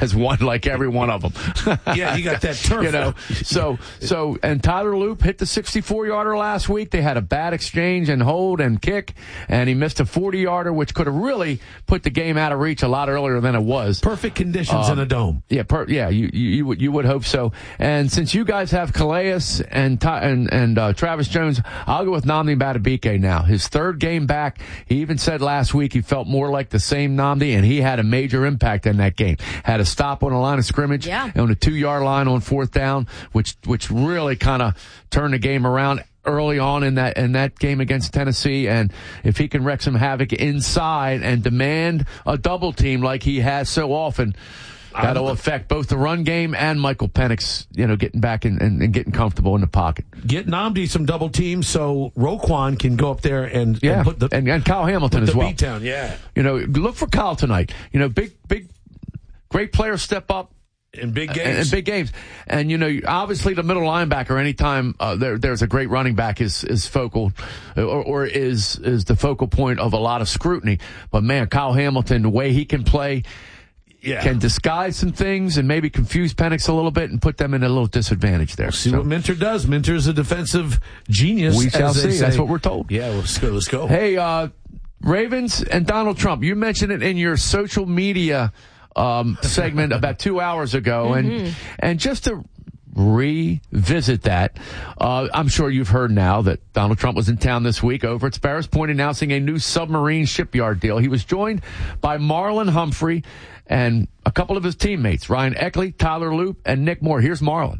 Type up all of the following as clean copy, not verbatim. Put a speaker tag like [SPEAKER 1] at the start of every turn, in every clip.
[SPEAKER 1] has won like every one of them.
[SPEAKER 2] Yeah, you got that turf.
[SPEAKER 1] You know, and Tyler Loop hit the 64-yarder last week. They had a bad exchange and hold and kick, and he missed a 40-yarder, which could have really put the game out of reach a lot earlier than it was.
[SPEAKER 2] Perfect conditions in a dome.
[SPEAKER 1] Yeah, you would hope so. And since you guys have Calais and Travis Jones, I'll go with Nnamdi Madubuike now. His third game back. He even said last week he felt more like the same Nnamdi, and he had a major impact in that game. Had a stop on the line of scrimmage on the 2-yard line on fourth down, which really kind of turned the game around early on in that game against Tennessee. And if he can wreak some havoc inside and demand a double team like he has so often, that'll affect both the run game and Michael Penix, getting back and getting comfortable in the pocket. Get
[SPEAKER 2] Nnamdi some double teams so Roquan can go up there and put the
[SPEAKER 1] and Kyle Hamilton as well.
[SPEAKER 2] Beat down, yeah.
[SPEAKER 1] Look for Kyle tonight. Big, great players step up.
[SPEAKER 2] In big games.
[SPEAKER 1] And, obviously the middle linebacker, anytime there's a great running back, is focal or is the focal point of a lot of scrutiny. But, man, Kyle Hamilton, the way he can play, can disguise some things and maybe confuse Penix a little bit and put them in a little disadvantage there.
[SPEAKER 2] We'll see what Minter does. Minter's a defensive genius.
[SPEAKER 1] We shall see. That's what we're told.
[SPEAKER 2] Yeah, let's go.
[SPEAKER 1] Hey, Ravens and Donald Trump, you mentioned it in your social media segment about 2 hours ago, and just to revisit that, I'm sure you've heard now that Donald Trump was in town this week over at Sparrows Point announcing a new submarine shipyard deal. He was joined by Marlon Humphrey and a couple of his teammates, Ryan Eckley, Tyler Loop, and Nick Moore. Here's Marlon.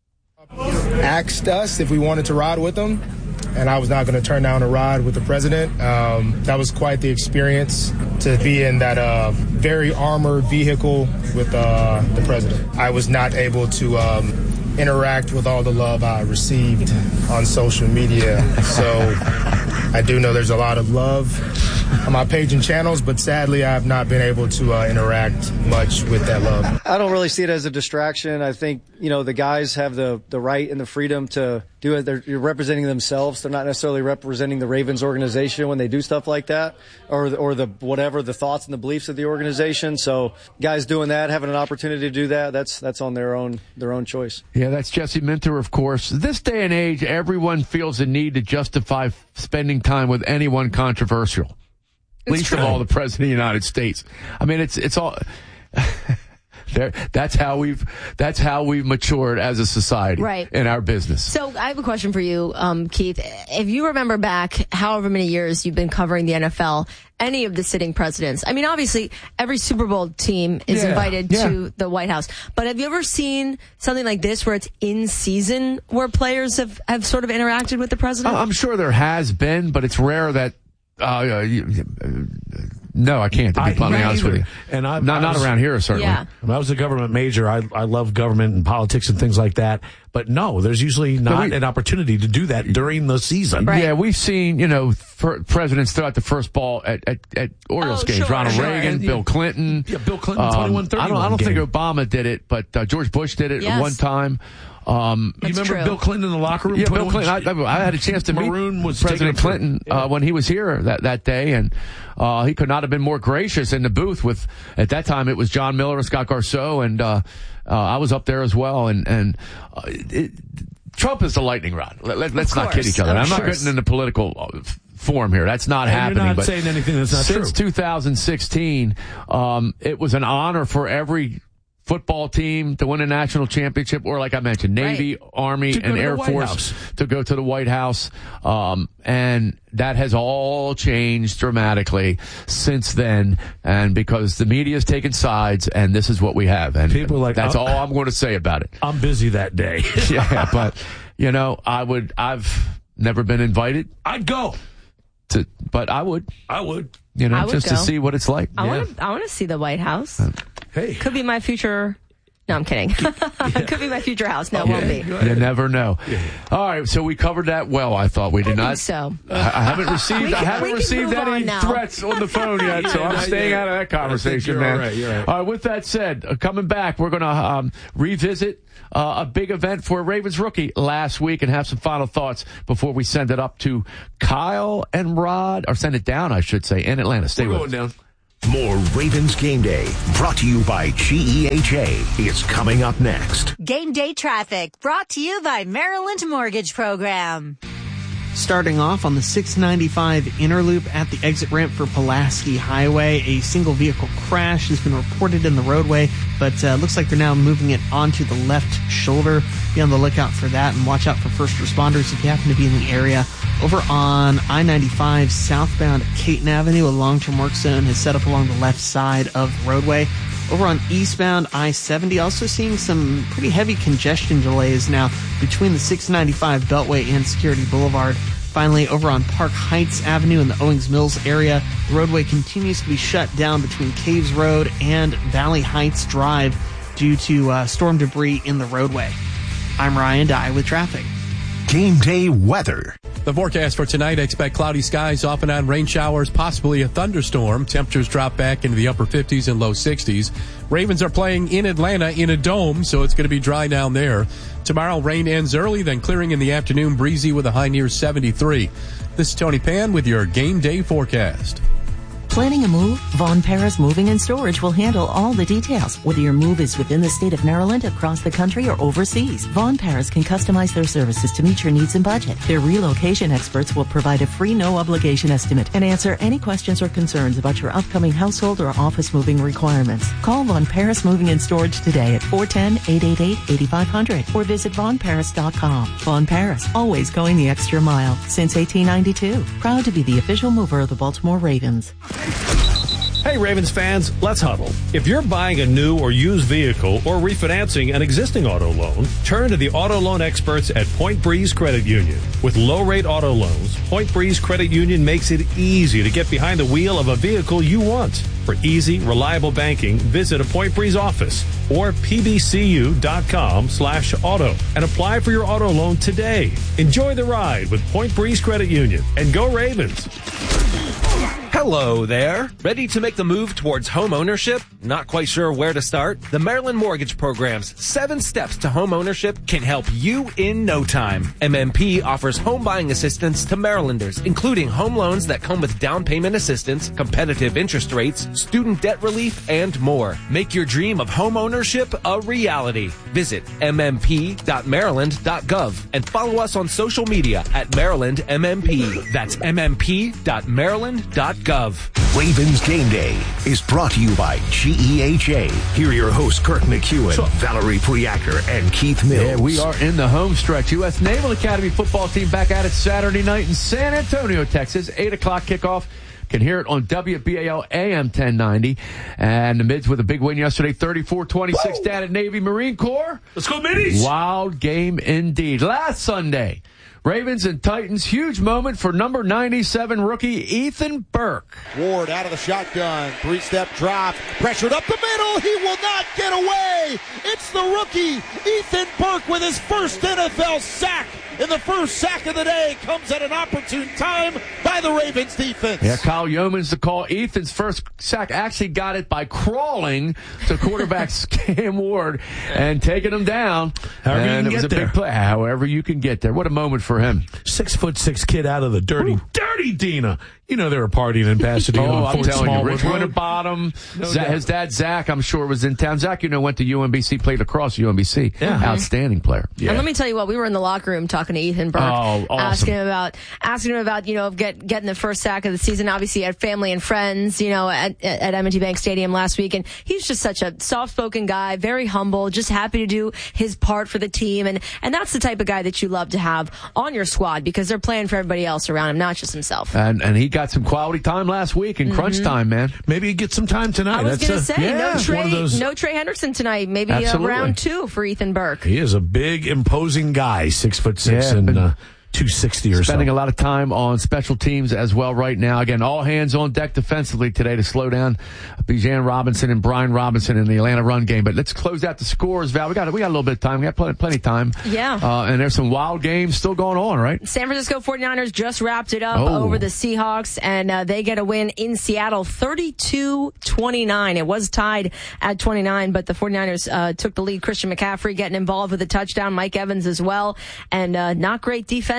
[SPEAKER 3] Asked us if we wanted to ride with them, and I was not going to turn down a ride with the president. That was quite the experience to be in that very armored vehicle with the president. I was not able to interact with all the love I received on social media. So I do know there's a lot of love on my page and channels, but sadly I have not been able to interact much with that love.
[SPEAKER 4] I don't really see it as a distraction. I think, the guys have the right and the freedom to do it. They're representing themselves. They're not necessarily representing the Ravens organization when they do stuff like that or the thoughts and the beliefs of the organization. So guys doing that, having an opportunity to do that, that's on their own choice.
[SPEAKER 1] Yeah, that's Jesse Minter, of course. This day and age, everyone feels the need to justify spending time with anyone controversial. Least of all the President of the United States. I mean, it's all... That's how we've matured as a society in our business.
[SPEAKER 5] So I have a question for you, Keith. If you remember back however many years you've been covering the NFL, any of the sitting presidents, I mean, obviously every Super Bowl team is invited to the White House. But have you ever seen something like this where it's in season where players have sort of interacted with the president?
[SPEAKER 1] I'm sure there has been, but it's rare that no, I can't, to be bluntly honest with you. And not around here, certainly.
[SPEAKER 5] Yeah.
[SPEAKER 2] When I was a government major, I love government and politics and things like that. But no, there's usually not an opportunity to do that during the season.
[SPEAKER 1] Right. Yeah, we've seen, presidents throw out the first ball at Orioles games. Ronald Reagan, Bill Clinton.
[SPEAKER 2] Yeah, Bill Clinton, 21-30.
[SPEAKER 1] I don't think Obama did it, but George Bush did it one time.
[SPEAKER 2] You remember Bill Clinton in the locker room?
[SPEAKER 1] Yeah, Bill Clinton. I had a chance to meet President Clinton when he was here that day, and he could not have been more gracious in the booth with, at that time, it was John Miller and Scott Garceau, and I was up there as well, and Trump is the lightning rod. Let's not kid each other. I'm not getting into political form here. That's not happening.
[SPEAKER 2] You're not saying anything that's not true.
[SPEAKER 1] Since 2016, it was an honor for every football team to win a national championship, or like I mentioned, Navy, Army, and Air Force to go to the White House. And that has all changed dramatically since then. And because the media has taken sides, and this is what we have. And people are like, that's all I'm going to say about it.
[SPEAKER 2] I'm busy that day.
[SPEAKER 1] Yeah, but I've never been invited.
[SPEAKER 2] I'd go.
[SPEAKER 1] But I would.
[SPEAKER 5] To
[SPEAKER 1] see what it's like.
[SPEAKER 5] I want to see the White House.
[SPEAKER 2] Hey.
[SPEAKER 5] Could be my future. No, I'm kidding. Could be my future house. No, it won't be.
[SPEAKER 1] You never know. Yeah. All right, so we covered that well, I thought. We did not.
[SPEAKER 5] I think so.
[SPEAKER 1] I haven't received any threats on the phone yet, so I'm staying out of that conversation, man.
[SPEAKER 2] You're right.
[SPEAKER 1] All right, with that said, coming back, we're going to revisit a big event for a Ravens rookie last week and have some final thoughts before we send it up to Kyle and Rod, or send it down, I should say, in Atlanta. Stay with us.
[SPEAKER 2] Down.
[SPEAKER 6] More Ravens Game Day, brought to you by GEHA, is coming up next.
[SPEAKER 7] Game Day Traffic, brought to you by Maryland Mortgage Program.
[SPEAKER 8] Starting off on the 695 inner loop at the exit ramp for Pulaski Highway, a single vehicle crash has been reported in the roadway, but looks like they're now moving it onto the left shoulder. Be on the lookout for that and watch out for first responders if you happen to be in the area. Over on I-95 southbound at Caton Avenue, a long-term work zone has set up along the left side of the roadway. Over on eastbound I-70, also seeing some pretty heavy congestion delays now between the 695 Beltway and Security Boulevard. Finally, over on Park Heights Avenue in the Owings Mills area, the roadway continues to be shut down between Caves Road and Valley Heights Drive due to storm debris in the roadway. I'm Ryan Dye with traffic.
[SPEAKER 6] Game Day weather.
[SPEAKER 9] The forecast for tonight, expect cloudy skies, off and on rain showers, possibly a thunderstorm. Temperatures drop back into the upper 50s and low 60s. Ravens are playing in Atlanta in a dome, so it's going to be dry down there. Tomorrow, rain ends early, then clearing in the afternoon, breezy with a high near 73. This is Tony Pan with your Game Day forecast.
[SPEAKER 10] Planning a move? Von Paris Moving and Storage will handle all the details. Whether your move is within the state of Maryland, across the country, or overseas, Von Paris can customize their services to meet your needs and budget. Their relocation experts will provide a free no-obligation estimate and answer any questions or concerns about your upcoming household or office moving requirements. Call Von Paris Moving and Storage today at 410-888-8500 or visit VonParis.com. Von Paris, always going the extra mile since 1892. Proud to be the official mover of the Baltimore Ravens.
[SPEAKER 11] Hey Ravens fans, let's huddle. If you're buying a new or used vehicle or refinancing an existing auto loan, turn to the auto loan experts at Point Breeze Credit Union. With low-rate auto loans, Point Breeze Credit Union makes it easy to get behind the wheel of a vehicle you want. For easy, reliable banking, visit a Point Breeze office or pbcu.com/auto and apply for your auto loan today. Enjoy the ride with Point Breeze Credit Union, and go Ravens!
[SPEAKER 12] Hello there. Ready to make the move towards home ownership? Not quite sure where to start? The Maryland Mortgage Program's 7 Steps to Home Ownership can help you in no time. MMP offers home buying assistance to Marylanders, including home loans that come with down payment assistance, competitive interest rates, student debt relief, and more. Make your dream of home ownership a reality. Visit mmp.maryland.gov and follow us on social media at MarylandMMP. That's mmp.maryland.gov.
[SPEAKER 6] Ravens Game Day is brought to you by GEHA. Here are your hosts, Kirk McEwen, Valerie Priaker, and Keith Mills.
[SPEAKER 1] Yeah, we are in the home stretch. U.S. Naval Academy football team back at it Saturday night in San Antonio, Texas. 8 o'clock kickoff. Can hear it on WBAL AM 1090. And the Mids with a big win yesterday, 34-26 down at Navy Marine Corps.
[SPEAKER 2] Let's go, Middies!
[SPEAKER 1] Wild game indeed. Last Sunday, Ravens and Titans, huge moment for number 97 rookie Ethan Burke.
[SPEAKER 13] Ward out of the shotgun, 3-step drop, pressured up the middle, he will not get away! It's the rookie Ethan Burke with his first NFL sack. And the first sack of the day comes at an opportune time by the Ravens defense.
[SPEAKER 1] Yeah, Kyle Yeomans to call. Ethan's first sack actually got it by crawling to quarterback Cam Ward and taking him down.
[SPEAKER 2] However
[SPEAKER 1] it was a big play. However you can get there. What a moment for him.
[SPEAKER 2] 6'6" kid out of the dirty Dina. You know they were partying in Pasadena.
[SPEAKER 1] Oh, I'm telling you,
[SPEAKER 2] Rich
[SPEAKER 1] Winterbottom. His dad, Zach, I'm sure was in town. Zach, went to UMBC, played lacrosse at UMBC. Yeah. Outstanding player.
[SPEAKER 5] Yeah. And let me tell you what, we were in the locker room talking to Ethan Burke.
[SPEAKER 1] Oh, awesome.
[SPEAKER 5] asking him about, getting the first sack of the season. Obviously, he had family and friends, at M&T Bank Stadium last week. And he's just such a soft-spoken guy, very humble, just happy to do his part for the team. And that's the type of guy that you love to have on your squad because they're playing for everybody else around him, not just himself.
[SPEAKER 1] And he got some quality time last week in crunch time, man.
[SPEAKER 2] Maybe he gets some time tonight.
[SPEAKER 5] I was going to say, no Trey Henderson tonight. Maybe round 2 for Ethan Burke.
[SPEAKER 2] He is a big, imposing guy, 6'6" and 260 or so.
[SPEAKER 1] Spending a lot of time on special teams as well right now. Again, all hands on deck defensively today to slow down Bijan Robinson and Brian Robinson in the Atlanta run game. But let's close out the scores, Val. We got a little bit of time. We got plenty of time.
[SPEAKER 5] Yeah.
[SPEAKER 1] And there's some wild games still going on, right?
[SPEAKER 5] San Francisco 49ers just wrapped it up over the Seahawks, and they get a win in Seattle 32-29. It was tied at 29, but the 49ers took the lead. Christian McCaffrey getting involved with a touchdown. Mike Evans as well. And not great defense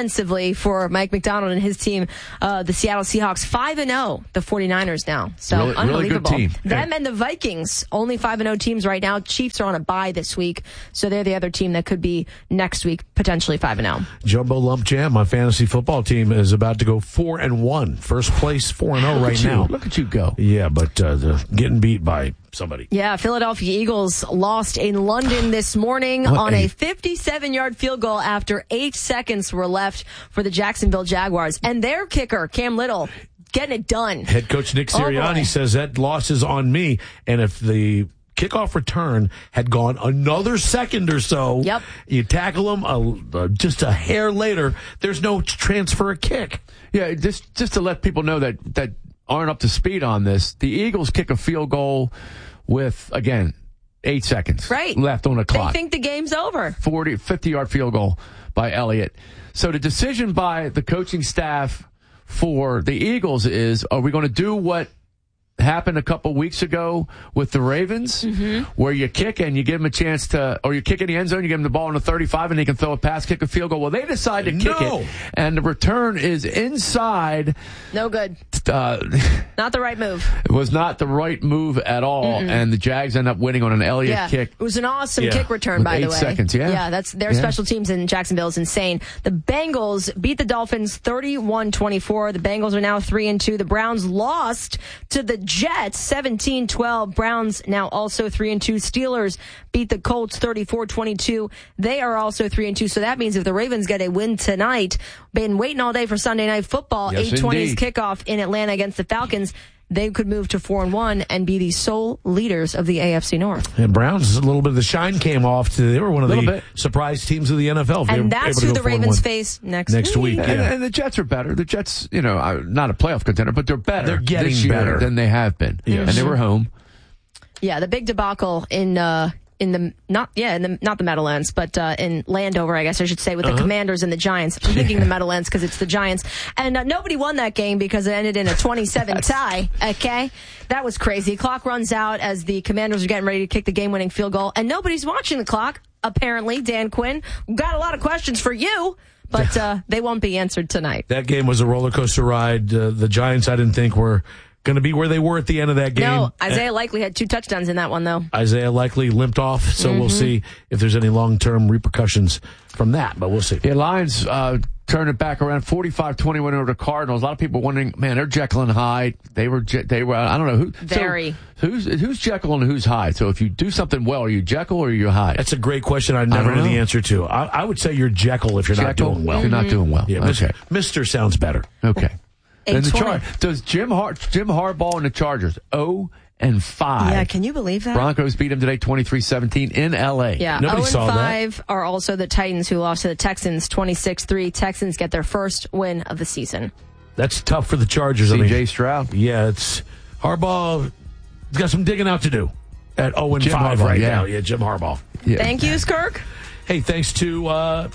[SPEAKER 5] offensively for Mike Macdonald and his team, the Seattle Seahawks, 5-0, the 49ers now. So
[SPEAKER 1] really,
[SPEAKER 5] unbelievable.
[SPEAKER 1] Really good team.
[SPEAKER 5] Them and the Vikings, only 5-0 teams right now. Chiefs are on a bye this week, so they're the other team that could be next week potentially 5-0.
[SPEAKER 2] Jumbo Lump Jam, my fantasy football team, is about to go 4-1. First place 4-0 right now.
[SPEAKER 1] Look at you go.
[SPEAKER 2] Yeah, but they're getting beat by somebody.
[SPEAKER 5] Yeah, Philadelphia Eagles lost in London this morning on a 57-yard field goal after 8 seconds were left for the Jacksonville Jaguars. And their kicker, Cam Little, getting it done.
[SPEAKER 2] Head coach Nick Sirianni says that loss is on me. And if the kickoff return had gone another second or so, you tackle them just a hair later, there's no transfer a kick.
[SPEAKER 1] Yeah, just to let people know that aren't up to speed on this, the Eagles kick a field goal with, again, 8 seconds left on the clock.
[SPEAKER 5] They think the game's over.
[SPEAKER 1] 50-yard field goal by Elliott. So the decision by the coaching staff for the Eagles is, are we going to do what happened a couple weeks ago with the Ravens, where you kick and you give them a chance to, or you kick in the end zone, you give them the ball in the 35 and they can throw a pass, kick a field goal. Well, they decide to kick it, and the return is inside.
[SPEAKER 5] No good. Not the right move.
[SPEAKER 1] It was not the right move at all, and the Jags end up winning on an Elliott kick.
[SPEAKER 5] It was an awesome kick return, by the way.
[SPEAKER 1] 8 seconds,
[SPEAKER 5] Yeah, that's their special teams in Jacksonville is insane. The Bengals beat the Dolphins 31-24. The Bengals are now 3-2. The Browns lost to the Jets 17-12. Browns now also 3-2. Steelers beat the Colts 34-22. They are also 3-2. So that means if the Ravens get a win tonight, been waiting all day for Sunday Night Football, 8:20 kickoff in Atlanta against the Falcons, they could move to 4-1 and be the sole leaders of the AFC North.
[SPEAKER 2] And Browns, a little bit of the shine came off. They were one of the surprise teams of the NFL.
[SPEAKER 5] And that's who the Ravens face next week.
[SPEAKER 1] And the Jets are better. The Jets, not a playoff contender, but they're better.
[SPEAKER 2] They're getting
[SPEAKER 1] this year
[SPEAKER 2] better
[SPEAKER 1] than they have been.
[SPEAKER 2] Yes.
[SPEAKER 1] And they were home.
[SPEAKER 5] Yeah, the big debacle in the not the Meadowlands, but in Landover, I guess I should say, with the Commanders and the Giants. I'm thinking the Meadowlands because it's the Giants. And nobody won that game because it ended in a 27 tie. Okay? That was crazy. Clock runs out as the Commanders are getting ready to kick the game-winning field goal, and nobody's watching the clock, apparently. Dan Quinn, we've got a lot of questions for you, but they won't be answered tonight.
[SPEAKER 2] That game was a roller coaster ride. The Giants, I didn't think were going to be where they were at the end of that game.
[SPEAKER 5] No, Isaiah Likely had 2 touchdowns in that one, though.
[SPEAKER 2] Isaiah Likely limped off, so we'll see if there's any long-term repercussions from that, but we'll see.
[SPEAKER 1] The Lions turned it back around 45-21 over the Cardinals. A lot of people wondering, man, they're Jekyll and Hyde. They were I don't know who.
[SPEAKER 5] Very.
[SPEAKER 1] So who's Jekyll and who's Hyde? So if you do something well, are you Jekyll or are you Hyde?
[SPEAKER 2] That's a great question. I never knew the answer to. I would say you're Jekyll if you're not doing well.
[SPEAKER 1] If you're not doing well.
[SPEAKER 2] Yeah,
[SPEAKER 1] okay.
[SPEAKER 2] Mr. sounds better.
[SPEAKER 1] Okay. And does Jim Harbaugh and the Chargers 0-5?
[SPEAKER 5] Yeah, can you believe that?
[SPEAKER 1] Broncos beat them today 23-17 in L.A.
[SPEAKER 5] Yeah, 0-5 are also the Titans, who lost to the Texans 26-3. Texans get their first win of the season.
[SPEAKER 2] That's tough for the Chargers.
[SPEAKER 1] C.J. Stroud.
[SPEAKER 2] Yeah, it's Harbaugh got some digging out to do at 0-5 right now. Yeah, Jim Harbaugh.
[SPEAKER 1] Yeah.
[SPEAKER 5] Thank you, Skirk.
[SPEAKER 2] Hey, thanks to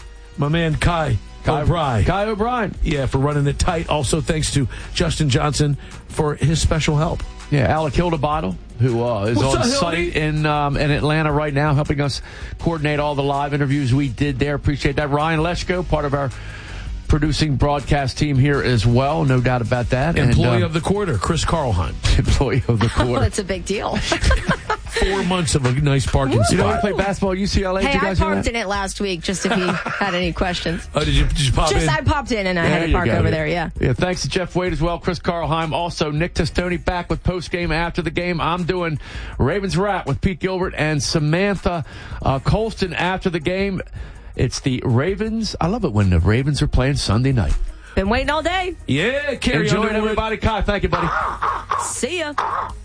[SPEAKER 2] my man Kai O'Brien.
[SPEAKER 1] Kai O'Brien.
[SPEAKER 2] Yeah, for running it tight. Also, thanks to Justin Johnson for his special help.
[SPEAKER 1] Yeah, Alec Hildebottle, who is on site in Atlanta right now, helping us coordinate all the live interviews we did there. Appreciate that. Ryan Leshko, part of our producing broadcast team here as well, no doubt about that.
[SPEAKER 2] Employee of the quarter, Chris Carlheim.
[SPEAKER 1] Employee of the quarter.
[SPEAKER 5] That's a big deal.
[SPEAKER 2] 4 months of a nice parking spot.
[SPEAKER 1] You know, you play basketball at UCLA.
[SPEAKER 5] Hey,
[SPEAKER 1] did you guys
[SPEAKER 5] I parked in it last week, just if you had any questions.
[SPEAKER 2] Oh, did you pop in?
[SPEAKER 5] I popped in and I had to park over there, yeah.
[SPEAKER 1] Yeah, thanks to Jeff Wade as well, Chris Carlheim. Also, Nick Testoni back with post-game after the game. I'm doing Ravens Wrap with Pete Gilbert and Samantha Colston after the game. It's the Ravens. I love it when the Ravens are playing Sunday night.
[SPEAKER 5] Been waiting all day.
[SPEAKER 2] Yeah,
[SPEAKER 1] Enjoy it, everybody. Kai, thank you, buddy.
[SPEAKER 5] See ya.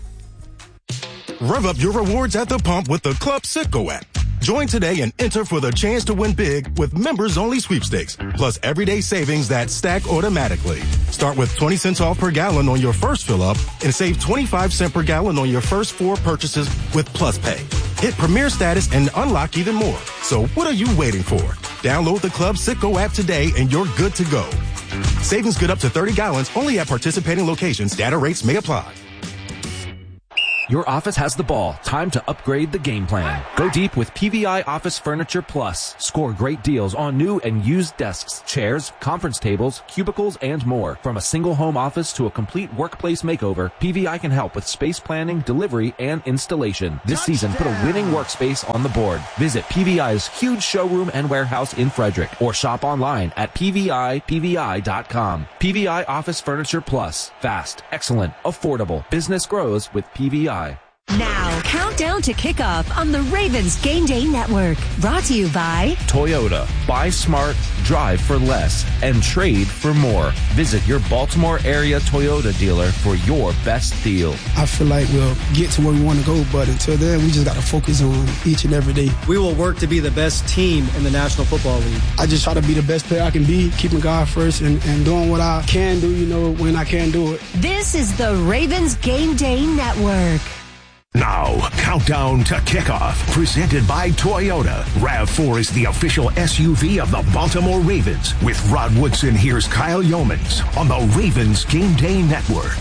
[SPEAKER 14] Rev up your rewards at the pump with the Club Citgo app. Join today and enter for the chance to win big with members-only sweepstakes, plus everyday savings that stack automatically. Start with 20 cents off per gallon on your first fill-up and save 25 cents per gallon on your first 4 purchases with Plus Pay. Hit Premier status and unlock even more. So what are you waiting for? Download the Club Citgo app today and you're good to go. Savings good up to 30 gallons only at participating locations. Data rates may apply.
[SPEAKER 12] Your office has the ball. Time to upgrade the game plan. Go deep with PVI Office Furniture Plus. Score great deals on new and used desks, chairs, conference tables, cubicles, and more. From a single home office to a complete workplace makeover, PVI can help with space planning, delivery, and installation. This season, put a winning workspace on the board. Visit PVI's huge showroom and warehouse in Frederick or shop online at PVI.com. PVI Office Furniture Plus. Fast, excellent, affordable. Business grows with PVI.
[SPEAKER 7] Now, countdown to kickoff on the Ravens Game Day Network. Brought to you by
[SPEAKER 12] Toyota. Buy smart, drive for less, and trade for more. Visit your Baltimore area Toyota dealer for your best deal.
[SPEAKER 15] I feel like we'll get to where we want to go, but until then, we just got to focus on each and every day.
[SPEAKER 4] We will work to be the best team in the National Football League.
[SPEAKER 15] I just try to be the best player I can be, keeping God first and doing what I can do, when I can do it.
[SPEAKER 7] This is the Ravens Game Day Network.
[SPEAKER 6] Now, countdown to kickoff, presented by Toyota. RAV4 is the official SUV of the Baltimore Ravens. With Rod Woodson, here's Kyle Yeomans on the Ravens Game Day Network.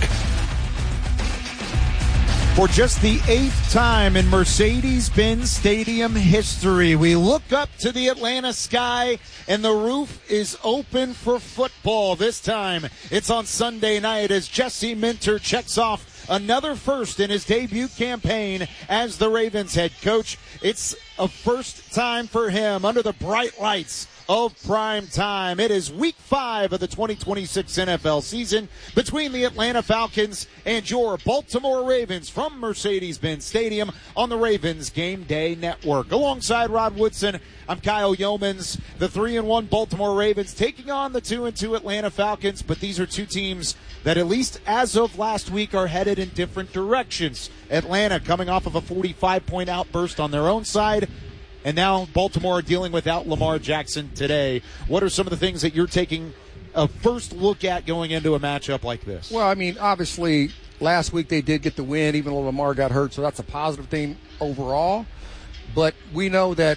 [SPEAKER 13] For just the 8th time in Mercedes-Benz Stadium history, we look up to the Atlanta sky and the roof is open for football. This time it's on Sunday night as Jesse Minter checks off another first in his debut campaign as the Ravens head coach. It's a first time for him under the bright lights of prime time. It is week 5 of the 2026 NFL season between the Atlanta Falcons and your Baltimore Ravens from Mercedes-Benz Stadium on the Ravens Game Day Network. Alongside Rod Woodson, I'm Kyle Yeomans. The 3-1 Baltimore Ravens taking on the 2-2 Atlanta Falcons, but these are two teams that at least as of last week are headed in different directions. Atlanta coming off of a 45-point outburst on their own side, and now Baltimore dealing without Lamar Jackson today. What are some of the things that you're taking a first look at going into a matchup like this?
[SPEAKER 16] Well, I mean, obviously, last week they did get the win, even though Lamar got hurt, so that's a positive thing overall. But we know that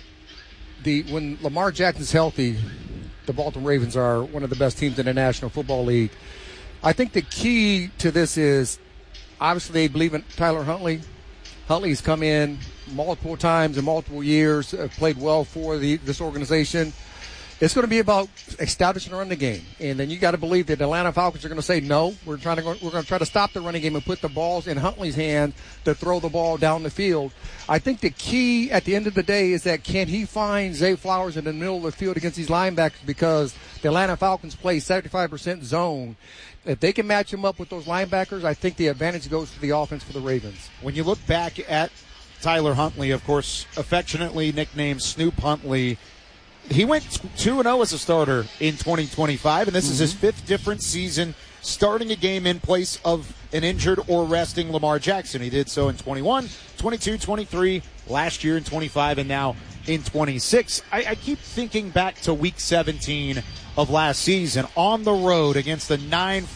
[SPEAKER 16] when Lamar Jackson's healthy, the Baltimore Ravens are one of the best teams in the National Football League. I think the key to this is, obviously, they believe in Tyler Huntley. Huntley's come in multiple times in multiple years, played well for this organization. It's going to be about establishing the running game, and then you got to believe that the Atlanta Falcons are going to say no. We're going to try to stop the running game and put the balls in Huntley's hands to throw the ball down the field. I think the key at the end of the day is that can he find Zay Flowers in the middle of the field against these linebackers, because the Atlanta Falcons play 75% zone. If they can match him up with those linebackers, I think the advantage goes to the offense for the Ravens.
[SPEAKER 13] When you look back at Tyler Huntley, of course, affectionately nicknamed Snoop Huntley, he went 2-0 as a starter in 2025, and this is his 5th different season starting a game in place of an injured or resting Lamar Jackson. He did so in 21, 22, 23, last year in 25, and now in 26. I keep thinking back to week 17 of last season on the road against the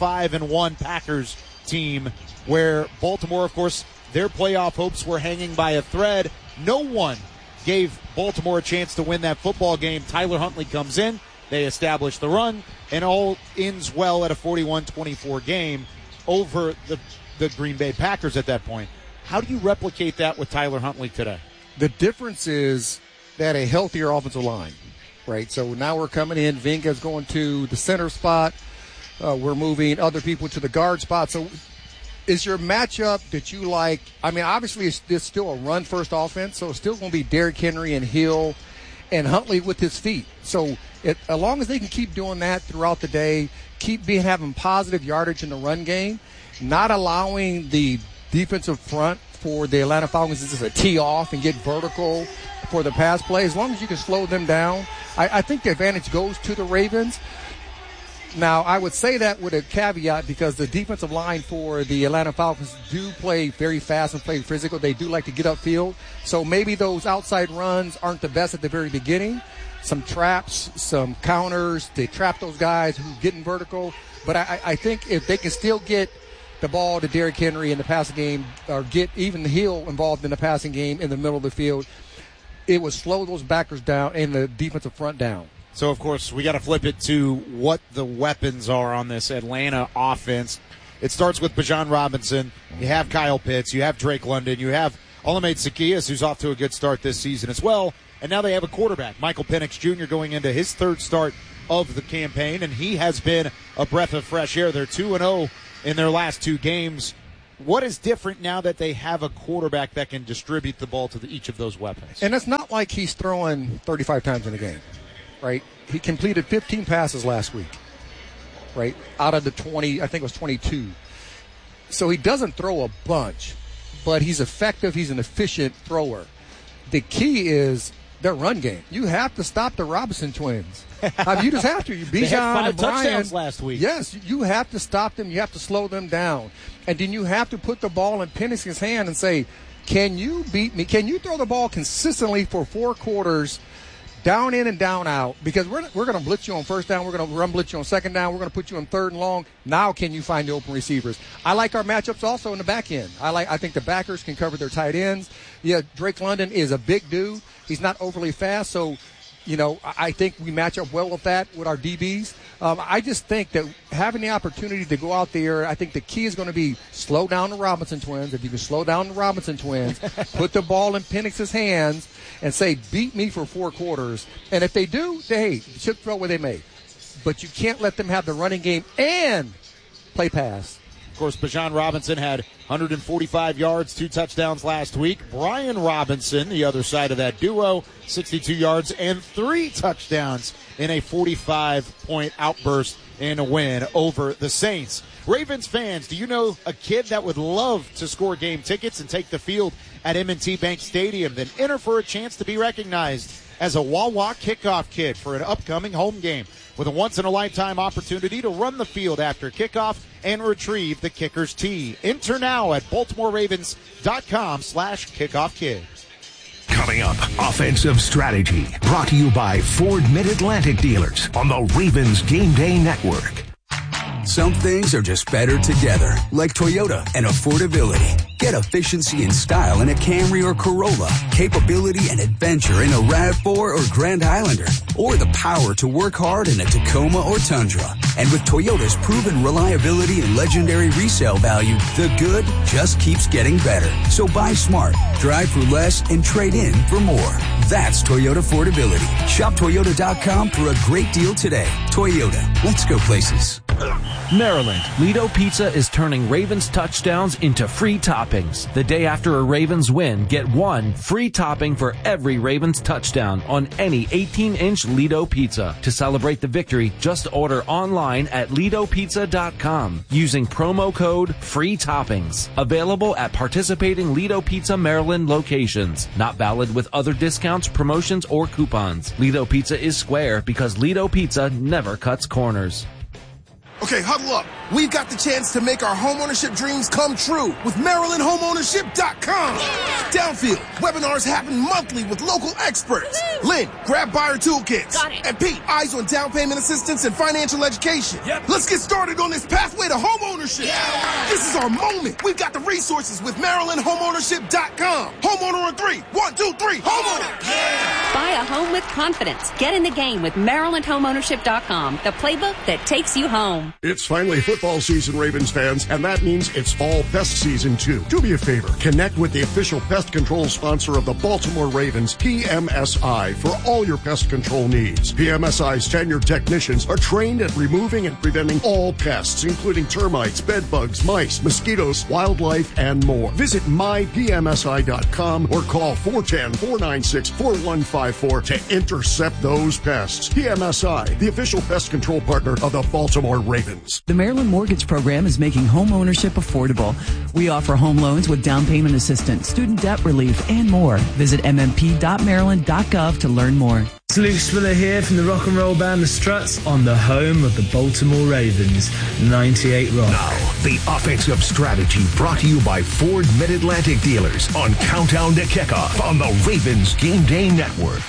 [SPEAKER 13] 9-5-1 Packers team, where Baltimore, of course, their playoff hopes were hanging by a thread. No one gave Baltimore a chance to win that football game. Tyler Huntley comes in, they establish the run, and all ends well at a 41-24 game over the Green Bay Packers at that point. How do you replicate that with Tyler Huntley today?
[SPEAKER 16] The difference is that a healthier offensive line, right? So now we're coming in. Vinga's going to the center spot. We're moving other people to the guard spot. So is your matchup that you like? I mean, obviously it's still a run-first offense, so it's still going to be Derrick Henry and Hill and Huntley with his feet. So as long as they can keep doing that throughout the day, having positive yardage in the run game, not allowing the defensive front for the Atlanta Falcons to just tee off and get vertical for the pass play, as long as you can slow them down, I think the advantage goes to the Ravens. Now, I would say that with a caveat, because the defensive line for the Atlanta Falcons do play very fast and play physical. They do like to get upfield. So maybe those outside runs aren't the best at the very beginning. Some traps, some counters. They trap those guys who get in vertical. But I think if they can still get the ball to Derrick Henry in the passing game, or get even Hill involved in the passing game in the middle of the field, it would slow those backers down and the defensive front down.
[SPEAKER 13] So, of course, we got to flip it to what the weapons are on this Atlanta offense. It starts with Bijan Robinson. You have Kyle Pitts. You have Drake London. You have Olamide Zaccheaus, who's off to a good start this season as well. And now they have a quarterback, Michael Penix Jr., going into his third start of the campaign, and he has been a breath of fresh air. They're 2-0 in their last 2 games. What is different now that they have a quarterback that can distribute the ball to each of those weapons?
[SPEAKER 16] And it's not like he's throwing 35 times in a game, right? He completed 15 passes last week, right, out of the 20, I think it was 22. So he doesn't throw a bunch, but he's effective. He's an efficient thrower. The key is their run game. You have to stop the Robinson twins. You just have to.
[SPEAKER 13] They had 5
[SPEAKER 16] and Brian,
[SPEAKER 13] touchdowns last week.
[SPEAKER 16] Yes, you have to stop them. You have to slow them down. And then you have to put the ball in Penix's hand and say, can you beat me? Can you throw the ball consistently for 4 quarters, down in and down out? Because we're going to blitz you on first down. We're going to run blitz you on second down. We're going to put you on third and long. Now can you find the open receivers? I like our matchups also in the back end. I think the backers can cover their tight ends. Yeah, Drake London is a big dude. He's not overly fast, so I think we match up well with that with our DBs. I just think that having the opportunity to go out there, I think the key is going to be slow down the Robinson twins. If you can slow down the Robinson twins, put the ball in Penix's hands and say, beat me for 4 quarters. And if they do, hey, chip throw where they may. But you can't let them have the running game and play pass.
[SPEAKER 13] Of course, Bijan Robinson had 145 yards, 2 touchdowns last week. Brian Robinson, the other side of that duo, 62 yards and 3 touchdowns in a 45-point outburst in a win over the Saints. Ravens fans, do you know a kid that would love to score game tickets and take the field at M&T Bank Stadium? Then enter for a chance to be recognized as a Wawa kickoff kid for an upcoming home game with a once-in-a-lifetime opportunity to run the field after kickoff and retrieve the kicker's tee. Enter now at BaltimoreRavens.com/kickoffkid.
[SPEAKER 6] Coming up, offensive strategy brought to you by Ford Mid-Atlantic dealers on the Ravens Game Day Network.
[SPEAKER 17] Some things are just better together, like Toyota and affordability. Get efficiency and style in a Camry or Corolla, capability and adventure in a RAV4 or Grand Highlander, or the power to work hard in a Tacoma or Tundra. And with Toyota's proven reliability and legendary resale value, the good just keeps getting better. So buy smart, drive for less, and trade in for more. That's Toyota affordability. Shop Toyota.com for a great deal today. Toyota, let's go places.
[SPEAKER 12] Maryland, Lido Pizza is turning Ravens touchdowns into free toppings. The day after a Ravens win, get 1 free topping for every Ravens touchdown on any 18-inch Lido Pizza. To celebrate the victory, just order online at LidoPizza.com using promo code FREE TOPPINGS. Available at participating Lido Pizza Maryland locations. Not valid with other discounts, promotions, or coupons. Lido Pizza is square because Lido Pizza never cuts corners.
[SPEAKER 18] Okay, huddle up. We've got the chance to make our homeownership dreams come true with MarylandHomeownership.com. Downfield, webinars happen monthly with local experts. Lynn, grab buyer toolkits.
[SPEAKER 19] Got it.
[SPEAKER 18] And Pete, eyes on down payment assistance and financial education.
[SPEAKER 19] Yep.
[SPEAKER 18] Let's get started on this pathway to homeownership. Yeah. This is our moment. We've got the resources with MarylandHomeownership.com. Homeowner on 3. 1, 2, 3. Homeowner.
[SPEAKER 19] Yeah. Buy a home with confidence. Get in the game with MarylandHomeownership.com, the playbook that takes you home.
[SPEAKER 20] It's finally football season, Ravens fans, and that means it's fall pest season too. Do me a favor, connect with the official pest control sponsor of the Baltimore Ravens, PMSI, for all your pest control needs. PMSI's tenured technicians are trained at removing and preventing all pests, including termites, bed bugs, mice, mosquitoes, wildlife, and more. Visit mypmsi.com or call 410-496-4154 to intercept those pests. PMSI, the official pest control partner of the Baltimore Ravens.
[SPEAKER 21] The Maryland Mortgage Program is making home ownership affordable. We offer home loans with down payment assistance, student debt relief, and more. Visit mmp.maryland.gov to learn more.
[SPEAKER 22] It's Luke Spiller here from the rock and roll band The Struts on the home of the Baltimore Ravens, 98 Rock.
[SPEAKER 6] Now, the offensive strategy brought to you by Ford Mid-Atlantic dealers on Countdown to Kickoff on the Ravens Game Day Network.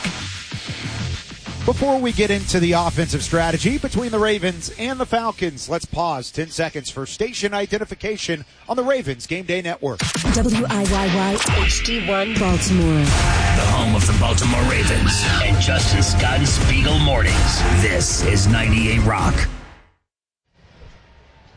[SPEAKER 13] Before we get into the offensive strategy between the Ravens and the Falcons, let's pause 10 seconds for station identification on the Ravens Game Day Network.
[SPEAKER 7] WIYY HD1 Baltimore.
[SPEAKER 23] The home of the Baltimore Ravens and Justin Scott and Spiegel mornings. This is 98 Rock.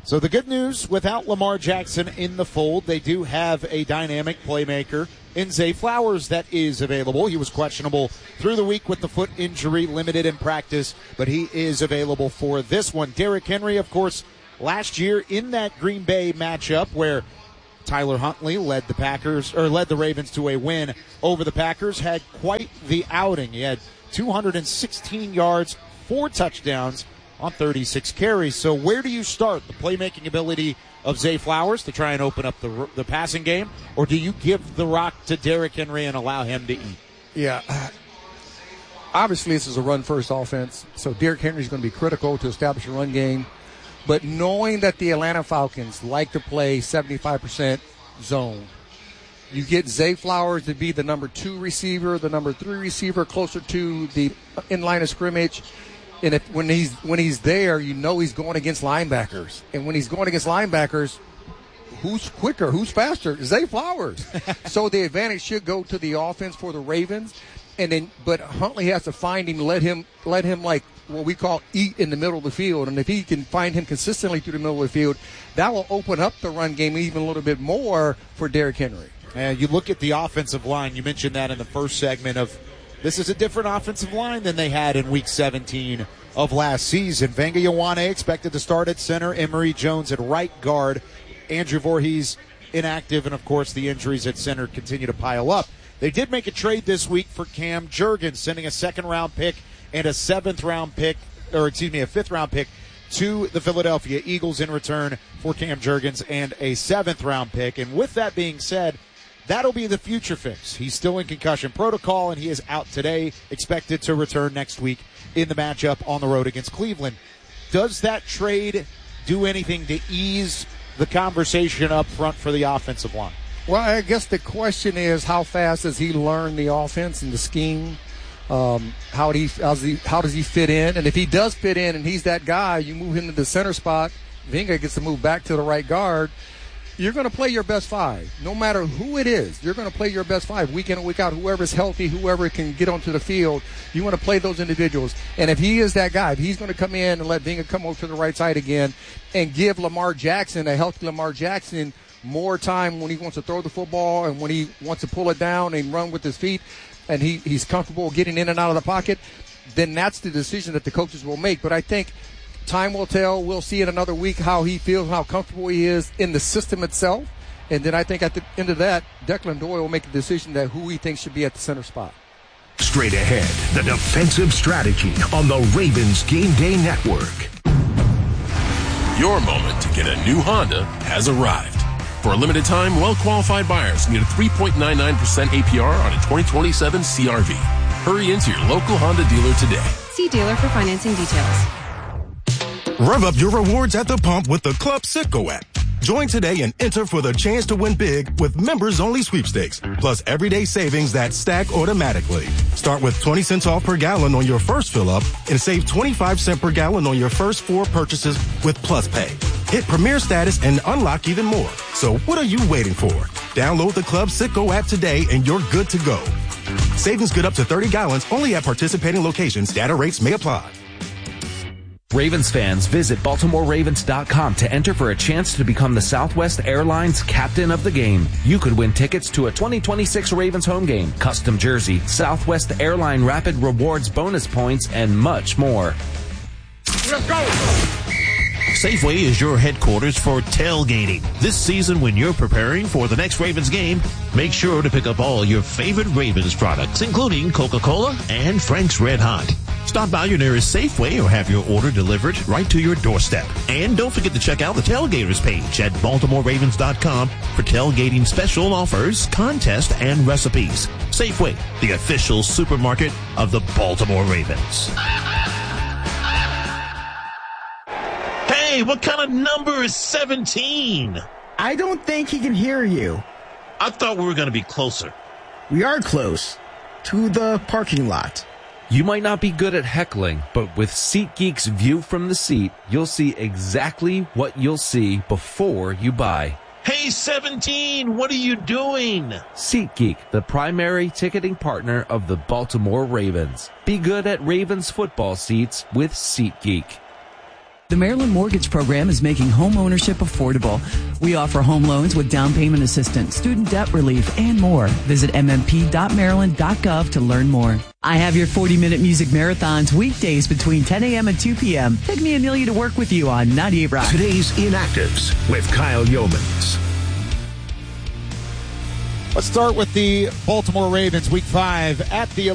[SPEAKER 13] So the good news, without Lamar Jackson in the fold, they do have a dynamic playmaker in Zay Flowers that is available. He was questionable through the week with the foot injury, limited in practice, but he is available for this one. Derrick Henry, of course, last year in that Green Bay matchup where Tyler Huntley led the Ravens to a win over the Packers, had quite the outing. He had 216 yards, 4 touchdowns on 36 carries. So where do you start? The playmaking ability of Zay Flowers to try and open up the passing game, or do you give the rock to Derrick Henry and allow him to eat?
[SPEAKER 16] Yeah. Obviously, this is a run-first offense, so Derrick Henry is going to be critical to establish a run game. But knowing that the Atlanta Falcons like to play 75% zone, you get Zay Flowers to be the number 2 receiver, the number 3 receiver closer to the in-line of scrimmage. And when he's there, you know he's going against linebackers. And when he's going against linebackers, who's quicker, who's faster? Zay Flowers. So the advantage should go to the offense for the Ravens. But Huntley has to find him, let him like what we call eat in the middle of the field. And if he can find him consistently through the middle of the field, that will open up the run game even a little bit more for Derrick Henry.
[SPEAKER 13] And you look at the offensive line. You mentioned that in the first segment of this is a different offensive line than they had in Week 17 of last season. Vanga Ioane expected to start at center. Emory Jones at right guard. Andrew Voorhees inactive. And, of course, the injuries at center continue to pile up. They did make a trade this week for Cam Jurgens, sending a second-round pick and a fifth-round pick to the Philadelphia Eagles in return for Cam Jurgens and a 7th-round pick. And with that being said, that'll be the future fix. He's still in concussion protocol, and he is out today, expected to return next week in the matchup on the road against Cleveland. Does that trade do anything to ease the conversation up front for the offensive line?
[SPEAKER 16] Well, I guess the question is how fast does he learn the offense and the scheme? How does he fit in? And if he does fit in and he's that guy, you move him to the center spot, Vinga gets to move back to the right guard. You're going to play your best 5. No matter who it is, you're going to play your best 5 week in and week out. Whoever's healthy, whoever can get onto the field, you want to play those individuals. And if he is that guy, if he's going to come in and let Vinga come over to the right side again and give Lamar Jackson, a healthy Lamar Jackson, more time when he wants to throw the football and when he wants to pull it down and run with his feet, and he's comfortable getting in and out of the pocket, then that's the decision that the coaches will make. But I think time will tell. We'll see in another week how he feels, how comfortable he is in the system itself. And then I think at the end of that, Declan Doyle will make a decision that who he thinks should be at the center spot.
[SPEAKER 6] Straight ahead, the defensive strategy on the Ravens Game Day Network.
[SPEAKER 3] Your moment to get a new Honda has arrived. For a limited time, well-qualified buyers can get a 3.99% APR on a 2027 CR-V. Hurry into your local Honda dealer today.
[SPEAKER 8] See dealer for financing details.
[SPEAKER 14] Rev up your rewards at the pump with the Club Citgo app. Join today and enter for the chance to win big with members-only sweepstakes, plus everyday savings that stack automatically. Start with 20 cents off per gallon on your first fill-up and save 25 cents per gallon on your first 4 purchases with Plus Pay. Hit Premier status and unlock even more. So what are you waiting for? Download the Club Citgo app today and you're good to go. Savings good up to 30 gallons only at participating locations. Data rates may apply.
[SPEAKER 12] Ravens fans, visit BaltimoreRavens.com to enter for a chance to become the Southwest Airlines captain of the game. You could win tickets to a 2026 Ravens home game, custom jersey, Southwest Airline Rapid Rewards bonus points, and much more.
[SPEAKER 9] Let's go! Safeway is your headquarters for tailgating. This season, when you're preparing for the next Ravens game, make sure to pick up all your favorite Ravens products, including Coca-Cola and Frank's Red Hot. Stop by your nearest Safeway or have your order delivered right to your doorstep. And don't forget to check out the Tailgaters page at BaltimoreRavens.com for tailgating special offers, contests, and recipes. Safeway, the official supermarket of the Baltimore Ravens. Hey, what kind of number is 17?
[SPEAKER 24] I don't think he can hear you.
[SPEAKER 9] I thought we were going to be closer.
[SPEAKER 24] We are close to the parking lot.
[SPEAKER 12] You might not be good at heckling, but with SeatGeek's view from the seat, you'll see exactly what you'll see before you buy.
[SPEAKER 9] Hey, 17, what are you doing?
[SPEAKER 12] SeatGeek, the primary ticketing partner of the Baltimore Ravens. Be good at Ravens football seats with SeatGeek.
[SPEAKER 21] The Maryland Mortgage Program is making home ownership affordable. We offer home loans with down payment assistance, student debt relief, and more. Visit mmp.maryland.gov to learn more. I have your 40-minute music marathons weekdays between 10 a.m. and 2 p.m. Take me, Amelia, to work with you on 98 Rock.
[SPEAKER 6] Today's Inactives with Kyle Yeomans.
[SPEAKER 13] Let's start with the Baltimore Ravens, Week 5 at the